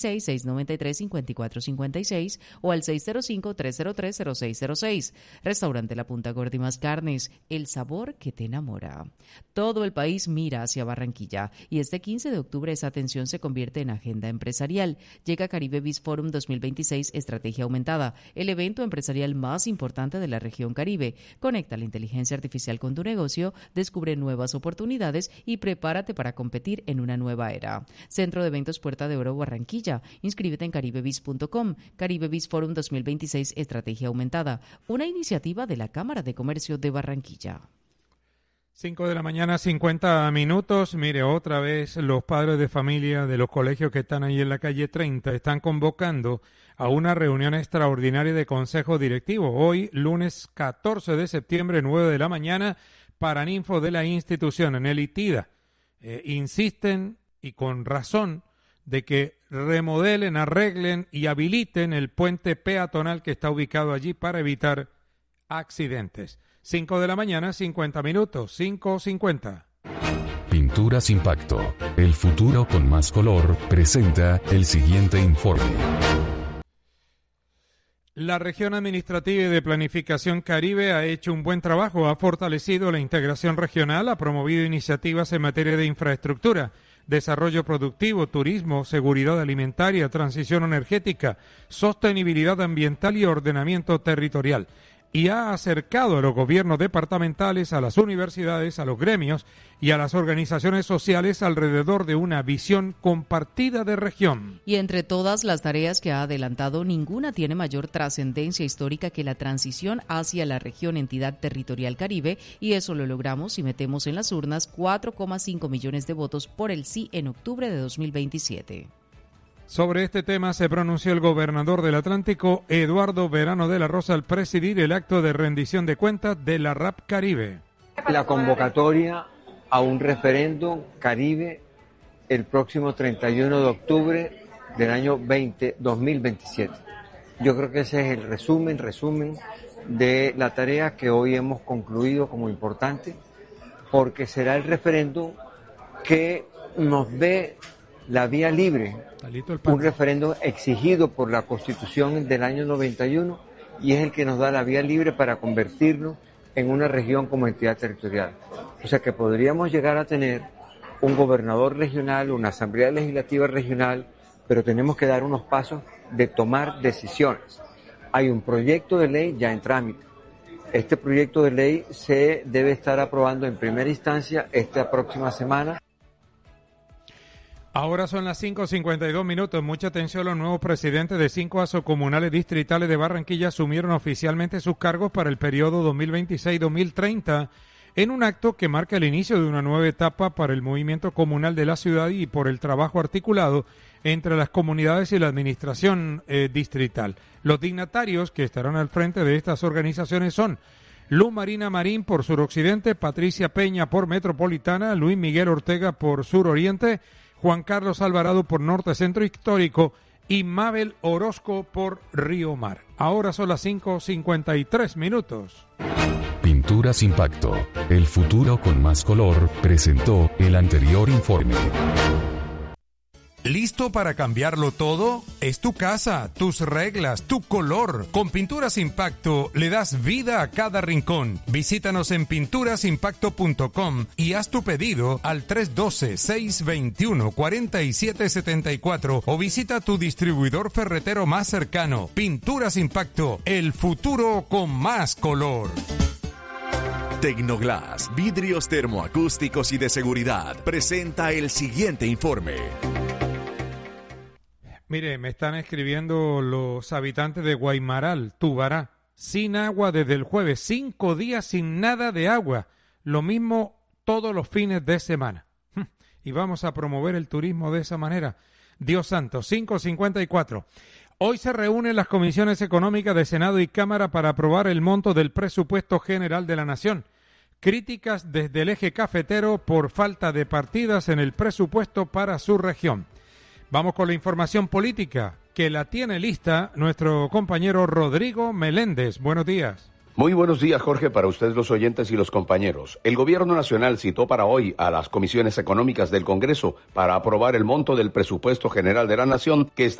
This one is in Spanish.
693-5456 o al 605-303-0606. Restaurante La Punta Gorda y Más Carnes, el sabor que te enamora. Todo el país mira hacia Barranquilla y este 15 de octubre esa atención se convierte en agenda empresarial. Llega Caribe Biz Forum 2026 Estrategia Aumentada, el evento empresarial más importante de la región Caribe. Conecta la inteligencia artificial con tu negocio, descubre nuevas oportunidades y prepárate para competir en una nueva era. Centro de Eventos Puerta de Oro Barranquilla. Inscríbete en caribebiz.com. Caribe Biz Forum 2026 Estrategia Aumentada, una iniciativa de la Cámara de Comercio de Barranquilla. 5 de la mañana, 50 minutos. Mire, otra vez los padres de familia de los colegios que están ahí en la calle 30 están convocando a una reunión extraordinaria de consejo directivo. Hoy, lunes 14 de septiembre, 9 de la mañana, paraninfo de la institución en el ITIDA. Insisten, y con razón, de que remodelen, arreglen y habiliten el puente peatonal que está ubicado allí para evitar accidentes. 5 de la mañana, 50 minutos, 5:50. Pinturas Impacto, el futuro con más color, presenta el siguiente informe. La región administrativa y de planificación Caribe ha hecho un buen trabajo, ha fortalecido la integración regional, ha promovido iniciativas en materia de infraestructura, desarrollo productivo, turismo, seguridad alimentaria, transición energética, sostenibilidad ambiental y ordenamiento territorial. Y ha acercado a los gobiernos departamentales, a las universidades, a los gremios y a las organizaciones sociales alrededor de una visión compartida de región. Y entre todas las tareas que ha adelantado, ninguna tiene mayor trascendencia histórica que la transición hacia la región entidad territorial Caribe, y eso lo logramos si metemos en las urnas 4,5 millones de votos por el sí en octubre de 2027. Sobre este tema se pronunció el gobernador del Atlántico, Eduardo Verano de la Rosa, al presidir el acto de rendición de cuentas de la RAP Caribe. La convocatoria a un referéndum Caribe el próximo 31 de octubre del año 2027. Yo creo que ese es el resumen de la tarea que hoy hemos concluido como importante, porque será el referéndum que nos dé la vía libre, un referéndum exigido por la Constitución del año 91 y es el que nos da la vía libre para convertirnos en una región como entidad territorial. O sea que podríamos llegar a tener un gobernador regional, una asamblea legislativa regional, pero tenemos que dar unos pasos de tomar decisiones. Hay un proyecto de ley ya en trámite. Este proyecto de ley se debe estar aprobando en primera instancia esta próxima semana. Ahora son las 5:52 minutos. Mucha atención, los nuevos presidentes de 5 asocomunales distritales de Barranquilla asumieron oficialmente sus cargos para el periodo 2026-2030 en un acto que marca el inicio de una nueva etapa para el movimiento comunal de la ciudad y por el trabajo articulado entre las comunidades y la administración distrital. Los dignatarios que estarán al frente de estas organizaciones son Luz Marina Marín por suroccidente, Patricia Peña por metropolitana, Luis Miguel Ortega por suroriente, Juan Carlos Alvarado por Norte Centro Histórico y Mabel Orozco por Río Mar. Ahora son las 5:53 minutos. Pinturas Impacto, el futuro con más color, presentó el anterior informe. ¿Listo para cambiarlo todo? Es tu casa, tus reglas, tu color. Con Pinturas Impacto le das vida a cada rincón. Visítanos en pinturasimpacto.com y haz tu pedido al 312-621-4774 o visita tu distribuidor ferretero más cercano. Pinturas Impacto, el futuro con más color. Tecnoglass, vidrios termoacústicos y de seguridad, presenta el siguiente informe. Mire, me están escribiendo los habitantes de Guaymaral, Tubará, sin agua desde el jueves, 5 días sin nada de agua, lo mismo todos los fines de semana. Y vamos a promover el turismo de esa manera. Dios santo, 5:54. Hoy se reúnen las comisiones económicas de Senado y Cámara para aprobar el monto del presupuesto general de la Nación. Críticas desde el eje cafetero por falta de partidas en el presupuesto para su región. Vamos con la información política, que la tiene lista nuestro compañero Rodrigo Meléndez. Buenos días. Muy buenos días, Jorge, para ustedes los oyentes y los compañeros. El Gobierno Nacional citó para hoy a las comisiones económicas del Congreso para aprobar el monto del presupuesto general de la Nación que está